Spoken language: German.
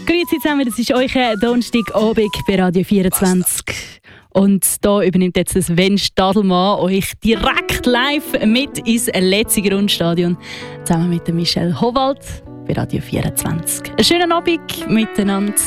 Grüezi zusammen, das ist euer Donnerstagabend bei Radio 24. Und da übernimmt jetzt das Sven Stadelmann euch direkt live mit ins letzte Grundstadion. Zusammen mit Michelle Howald bei Radio 24. Einen schönen Abend miteinander.